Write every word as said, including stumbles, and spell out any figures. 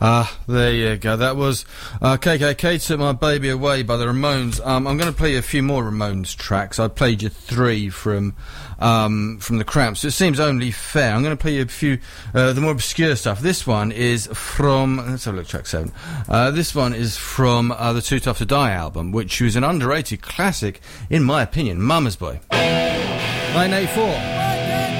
Ah, uh, there you go. That was uh, K K K Took My Baby Away by the Ramones. Um, I'm going to play you a few more Ramones tracks. I played you three from um, from the Cramps. So it seems only fair. I'm going to play you a few uh, the more obscure stuff. This one is from let's have a look. Track seven. Uh, this one is from uh, the Too Tough to Die album, which was an underrated classic, in my opinion. Mama's Boy. nine eight four.